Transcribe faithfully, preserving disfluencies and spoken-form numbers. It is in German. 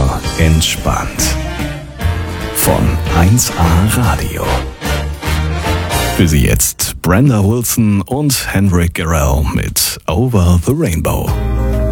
super entspannt. Von eins A Radio. Für Sie jetzt Brenda Wilson und Henrik Garrell mit Over the Rainbow.